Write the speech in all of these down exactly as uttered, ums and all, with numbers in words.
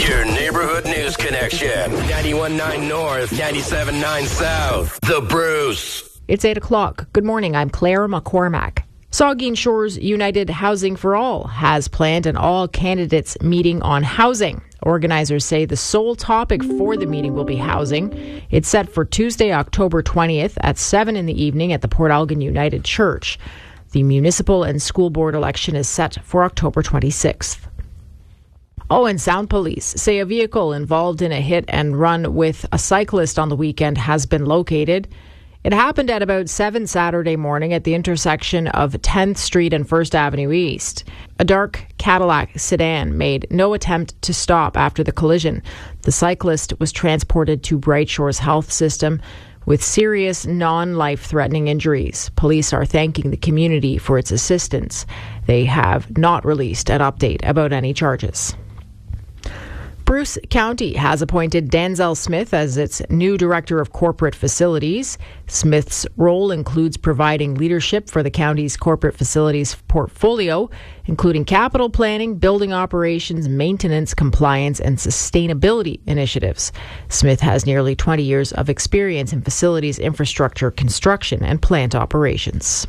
Your neighborhood news connection. ninety-one point nine North, ninety-seven point nine South. The Bruce. It's eight o'clock. Good morning. I'm Claire McCormack. Saugeen Shores United Housing for All has planned an all-candidates meeting on housing. Organizers say the sole topic for the meeting will be housing. It's set for Tuesday, October twentieth at seven in the evening at the Port Elgin United Church. The municipal and school board election is set for October twenty-sixth. Oh, and Sound Police say a vehicle involved in a hit and run with a cyclist on the weekend has been located. It happened at about seven Saturday morning at the intersection of tenth Street and First Avenue East. A dark Cadillac sedan made no attempt to stop after the collision. The cyclist was transported to Bright Shores Health System with serious non-life-threatening injuries. Police are thanking the community for its assistance. They have not released an update about any charges. Bruce County has appointed Denzel Smith as its new Director of Corporate Facilities. Smith's role includes providing leadership for the county's corporate facilities portfolio, including capital planning, building operations, maintenance, compliance, and sustainability initiatives. Smith has nearly twenty years of experience in facilities, infrastructure, construction, and plant operations.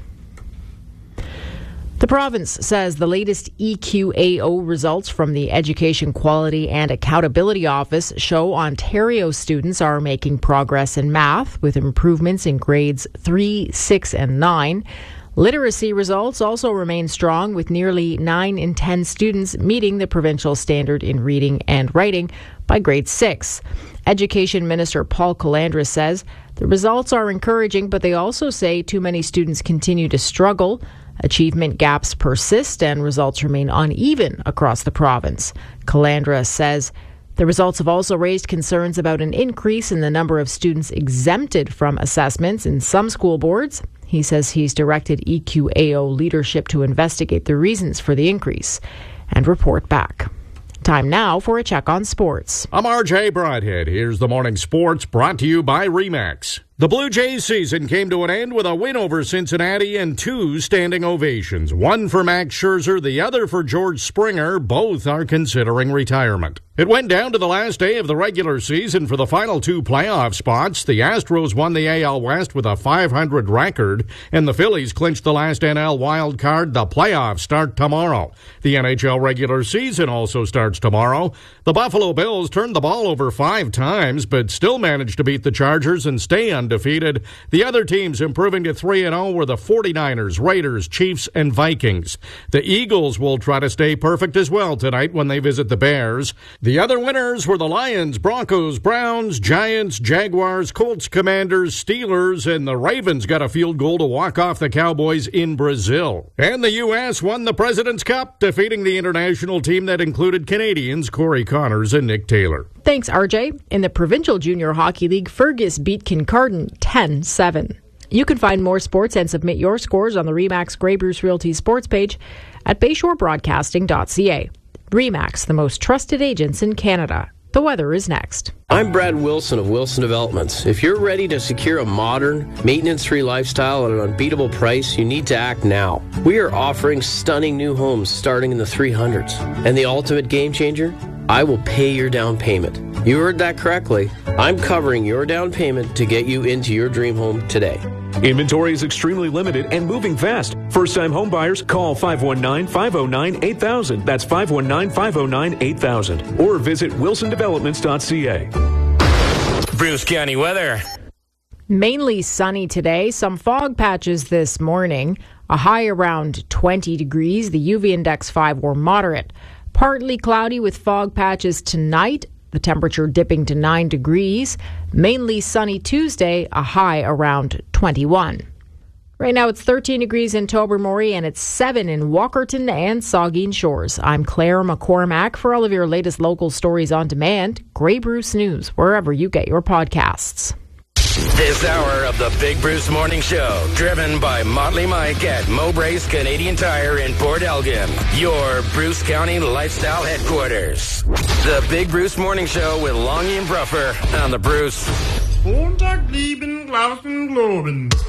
The province says the latest E Q A O results from the Education Quality and Accountability Office show Ontario students are making progress in math, with improvements in grades three, six, and nine. Literacy results also remain strong, with nearly nine in ten students meeting the provincial standard in reading and writing by grade six. Education Minister Paul Calandra says the results are encouraging, but they also say too many students continue to struggle. Achievement gaps persist and results remain uneven across the province. Calandra says the results have also raised concerns about an increase in the number of students exempted from assessments in some school boards. He says he's directed E Q A O leadership to investigate the reasons for the increase and report back. Time now for a check on sports. I'm R J Broadhead. Here's the morning sports brought to you by RE/MAX. The Blue Jays season came to an end with a win over Cincinnati and two standing ovations. One for Max Scherzer, the other for George Springer. Both are considering retirement. It went down to the last day of the regular season for the final two playoff spots. The Astros won the A L West with a five hundred record, and the Phillies clinched the last N L wild card. The playoffs start tomorrow. The N H L regular season also starts tomorrow. The Buffalo Bills turned the ball over five times, but still managed to beat the Chargers and stay undefeated. The other teams improving to three and oh were the forty-niners, Raiders, Chiefs, and Vikings. The Eagles will try to stay perfect as well tonight when they visit the Bears. The other winners were the Lions, Broncos, Browns, Giants, Jaguars, Colts, Commanders, Steelers, and the Ravens got a field goal to walk off the Cowboys in Brazil. And the U S won the President's Cup, defeating the international team that included Canadians Corey Connors and Nick Taylor. Thanks, R J. In the Provincial Junior Hockey League, Fergus beat Kincardine ten seven. You can find more sports and submit your scores on the RE/MAX Grey Bruce Realty sports page at bayshore broadcasting dot c a. RE/MAX, the most trusted agents in Canada. The weather is next. I'm Brad Wilson of Wilson Developments. If you're ready to secure a modern, maintenance-free lifestyle at an unbeatable price, you need to act now. We are offering stunning new homes starting in the three hundreds. And the ultimate game changer? I will pay your down payment. You heard that correctly. I'm covering your down payment to get you into your dream home today. Inventory is extremely limited and moving fast. First-time home buyers, call five one nine, five oh nine, eight thousand. That's five one nine, five oh nine, eight thousand. Or visit wilson developments dot c a. Bruce County weather. Mainly sunny today. Some fog patches this morning. A high around twenty degrees. The U V index five or moderate. Partly cloudy with fog patches tonight. The temperature dipping to nine degrees. Mainly sunny Tuesday, a high around twenty-one. Right now it's thirteen degrees in Tobermory and it's seven in Walkerton and Saugeen Shores. I'm Claire McCormack. For all of your latest local stories on demand, Grey Bruce News, wherever you get your podcasts. This hour of the Big Bruce Morning Show, driven by Motley Mike at Mowbray's Canadian Tire in Port Elgin, your Bruce County lifestyle headquarters. The Big Bruce Morning Show with Longy and Bruffer on the Bruce.